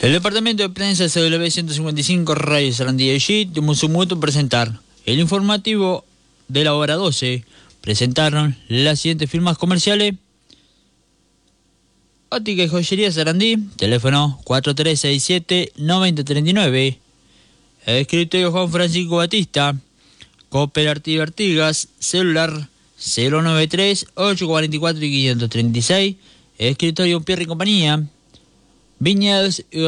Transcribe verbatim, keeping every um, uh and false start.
El departamento de prensa C W ciento cincuenta y cinco Radio Sarandí de G tomó su mutuo presentar el informativo de la hora doce. Presentaron las siguientes firmas comerciales: Óptica y Joyería Sarandí, teléfono cuatro tres seis siete, nueve cero tres nueve. Escritorio Juan Francisco Batista, Cooperativa Artigas, celular cero noventa y tres, ochocientos cuarenta y cuatro, quinientos treinta y seis. Escritorio Pierre y Compañía, Viñedos y